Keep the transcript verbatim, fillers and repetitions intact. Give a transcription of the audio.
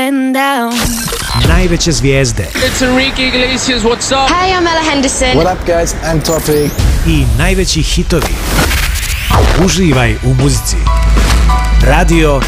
and down. Najveće zvijezde. It's Enrique Iglesias, what's up? Hey, I'm Ella Henderson. What up guys, I'm Topi. I najveći hitovi. Uživaj u muzici. Radio